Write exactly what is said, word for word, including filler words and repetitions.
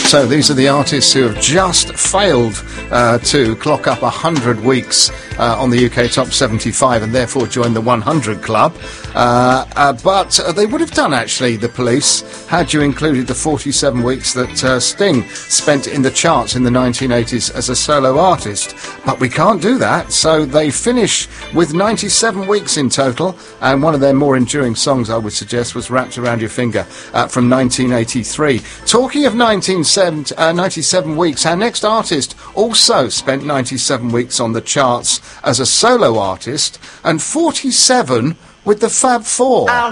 So these are the artists who have just failed uh, to clock up one hundred weeks uh, on the U K Top seventy-five and therefore join the one hundred Club. Uh, uh, but uh, they would have done, actually, the Police, had you included the forty-seven weeks that uh, Sting spent in the charts in the nineteen eighties as a solo artist. But we can't do that, so they finish with ninety-seven weeks in total, and one of their more enduring songs, I would suggest, was Wrapped Around Your Finger uh, from nineteen eighty-three. Talking of nineteen ninety-seven weeks, our next artist also spent ninety-seven weeks on the charts as a solo artist and forty-seven with the Fab Four.